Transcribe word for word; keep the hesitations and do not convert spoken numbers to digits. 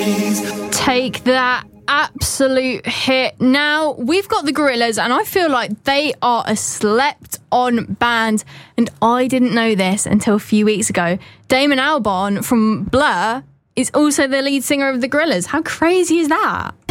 Take that. Absolute hit. Now, we've got the Gorillaz, and I feel like they are a slept-on band, and I didn't know this until a few weeks ago. Damon Albarn from Blur is also the lead singer of the Gorillaz. How crazy is that?